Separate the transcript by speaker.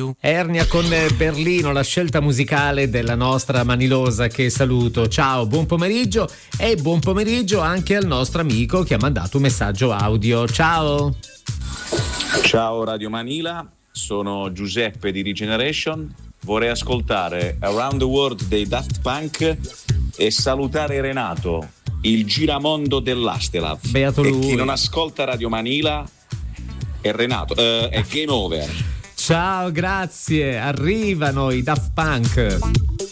Speaker 1: Ernia con Berlino, la scelta musicale della nostra Manilosa, che saluto. Ciao, buon pomeriggio, e buon pomeriggio anche al nostro amico che ha mandato un messaggio audio. Ciao.
Speaker 2: Ciao Radio Manila, sono Giuseppe di Regeneration. Vorrei ascoltare Around the World dei Daft Punk e salutare Renato, il giramondo dell'Astelav.
Speaker 1: Beato lui.
Speaker 2: E chi non ascolta Radio Manila è Renato, è game over.
Speaker 1: Ciao, grazie. Arrivano i Daft Punk.